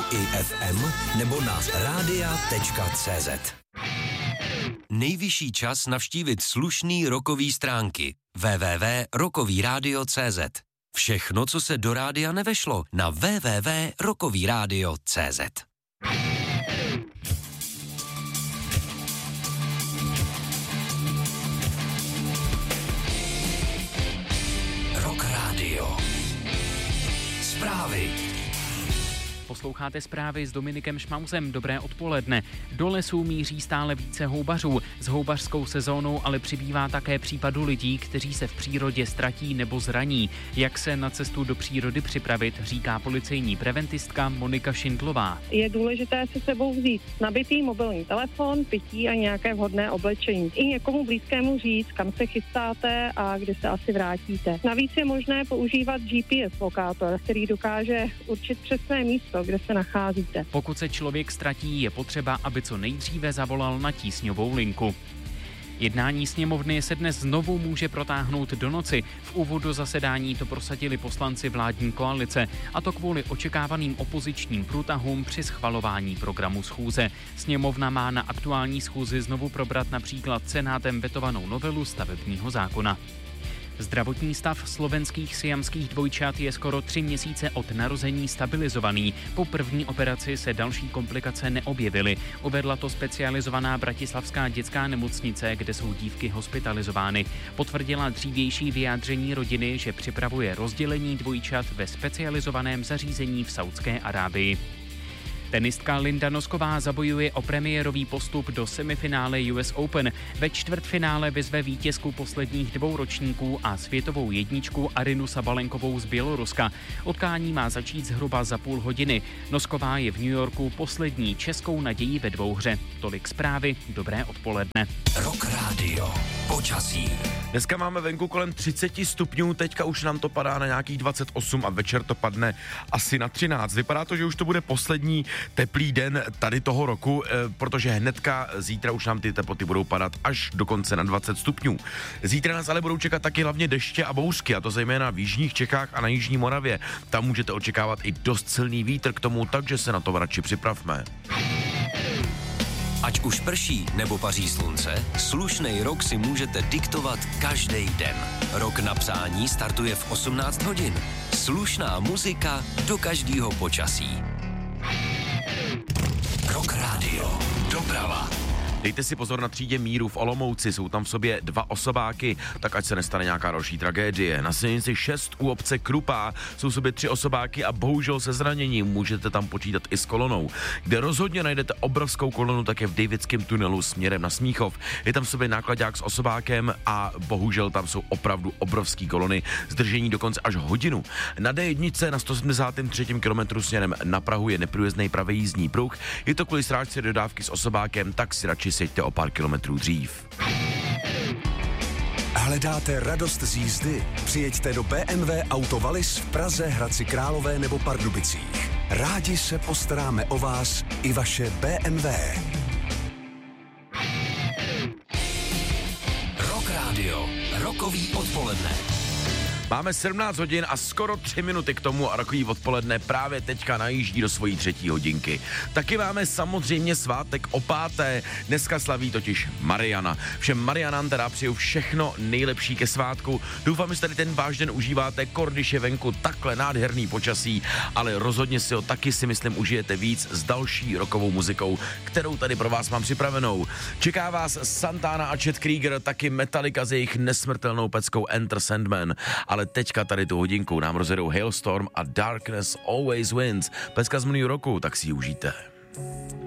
i FM nebo na radia.cz. Nejvyšší čas navštívit slušný rockový stránky www.rockovyradio.cz. Všechno, co se do rádia nevešlo, na www.rockovyradio.cz. Rock Radio. Zprávy. Posloucháte zprávy s Dominikem Šmausem. Dobré odpoledne. Do lesů míří stále více houbařů. S houbařskou sezónou ale přibývá také případů lidí, kteří se v přírodě ztratí nebo zraní. Jak se na cestu do přírody připravit, říká policejní preventistka Monika Šindlová. Je důležité si sebou vzít nabitý mobilní telefon, pití a nějaké vhodné oblečení. I někomu blízkému říct, kam se chystáte a kdy se asi vrátíte. Navíc je možné používat GPS lokátor, který dokáže určit přesné místo, kde se nacházíte. Pokud se člověk ztratí, je potřeba, aby co nejdříve zavolal na tísňovou linku. Jednání sněmovny se dnes znovu může protáhnout do noci. V úvodu zasedání to prosadili poslanci vládní koalice, a to kvůli očekávaným opozičním průtahům při schvalování programu schůze. Sněmovna má na aktuální schůzi znovu probrat například Senátem vetovanou novelu stavebního zákona. Zdravotní stav slovenských siamských dvojčat je skoro 3 měsíce od narození stabilizovaný. Po první operaci se další komplikace neobjevily. Uvedla to specializovaná bratislavská dětská nemocnice, kde jsou dívky hospitalizovány. Potvrdila dřívější vyjádření rodiny, že připravuje rozdělení dvojčat ve specializovaném zařízení v Saudské Arábii. Tenistka Linda Nosková zabojuje o premiérový postup do semifinále US Open. Ve čtvrtfinále vyzve vítězku posledních 2 ročníků a světovou jedničku Arinu Sabalenkovou z Běloruska. Utkání má začít zhruba za půl hodiny. Nosková je v New Yorku poslední českou nadějí ve dvouhře. Tolik zprávy, dobré odpoledne. Rock Radio. Počasí. Dneska máme venku kolem 30 stupňů, teďka už nám to padá na nějakých 28 a večer to padne asi na 13. Vypadá to, že už to bude poslední teplý den tady toho roku, protože hnedka zítra už nám ty teploty budou padat až dokonce na 20 stupňů. Zítra nás ale budou čekat taky hlavně deště a bouřky, a to zejména v jižních Čechách a na jižní Moravě. Tam můžete očekávat i dost silný vítr k tomu, takže se na to radši připravme. Ať už prší nebo paří slunce, slušnej rok si můžete diktovat každý den. Rok na přání startuje v 18 hodin. Slušná muzika do každého počasí. Rock Radio. Doprava. Dejte si pozor na třídě Míru v Olomouci, jsou tam v sobě 2 osobáky, tak ať se nestane nějaká další tragédie. Na silnici 6 u obce Krupá jsou v sobě 3 osobáky a bohužel se zraněním, můžete tam počítat i s kolonou. Kde rozhodně najdete obrovskou kolonu, tak je v Davidském tunelu směrem na Smíchov. Je tam v sobě nákladák s osobákem a bohužel tam jsou opravdu obrovský kolony, zdržení dokonce až hodinu. Na D1 na 173. kilometru směrem na Prahu je neprůjezdný pravý jízdní pruh. Je to kvůli srážce dodávky s osobákem, tak si radši sjeďte o pár kilometrů dřív. Hledáte radost z jízdy? Přijeďte do BMW Auto Wallis v Praze, Hradci Králové nebo Pardubicích. Rádi se postaráme o vás i vaše BMW. Rock Radio. Rockový odpoledne. Máme 17 hodin a skoro 3 minuty k tomu a rokový odpoledne právě teďka najíždí do svojí 3. hodinky. Taky máme samozřejmě svátek o 5. Dneska slaví totiž Mariana. Všem Marianám teda přeju všechno nejlepší ke svátku. Doufám, že tady ten váš den užíváte, když je venku takhle nádherný počasí, ale rozhodně si ho taky, si myslím, užijete víc s další rockovou muzikou, kterou tady pro vás mám připravenou. Čeká vás Santana a Chet Krieger, taky Metallica s jejich nesmrtelnou peckou Enter Sandman. Ale teďka tady tu hodinku nám rozjedou Hailstorm a Darkness Always Wins. Pecka z minulého roku, tak si ji užijte.